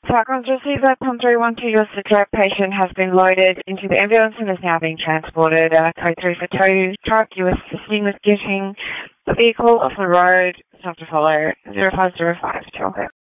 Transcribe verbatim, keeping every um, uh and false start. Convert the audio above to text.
Cyclones receiver one three one two, your stroke patient has been loaded into the ambulance and is now being transported. Uh, code three for tow truck, you assisting with getting the vehicle off the road. Have to follow zero five zero five to